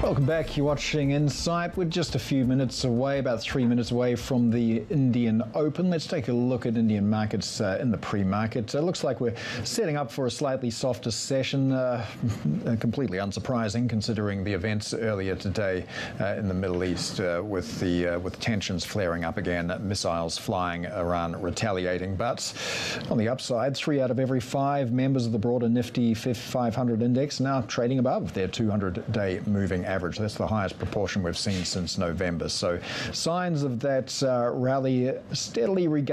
Welcome back. You're watching Insight. We're just a few minutes away, about 3 minutes away from the Indian Open. Let's take a look at Indian markets in the pre-market. It looks like we're setting up for a slightly softer session, completely unsurprising considering the events earlier today in the Middle East with tensions flaring up again, missiles flying, Iran retaliating. But on the upside, 3 out of every 5 members of the broader Nifty 500 index now trading above their 200-day moving average. That's the highest proportion we've seen since November. So signs of that rally steadily regaining